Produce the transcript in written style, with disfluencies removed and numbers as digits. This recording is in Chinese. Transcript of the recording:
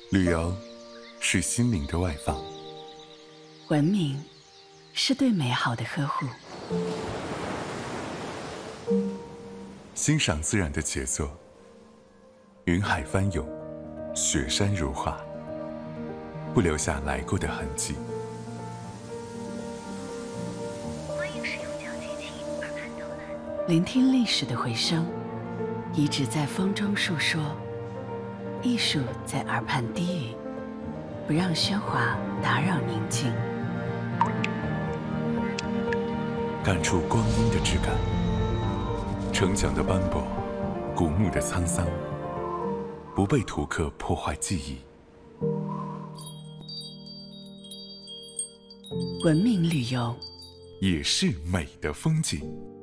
旅游是心灵的外放， 文明是对美好的呵护。 欣赏自然的杰作，云海翻涌，雪山如画，不留下来过的痕迹。 欢迎使用脚机器耳畔导览。 聆听历史的回声，遗址在风中述说，艺术在耳畔低语，不让喧哗打扰宁静。 感触光阴的质感，城墙的斑驳，古墓的沧桑，不被图刻破坏记忆。 文明旅游也是美的风景。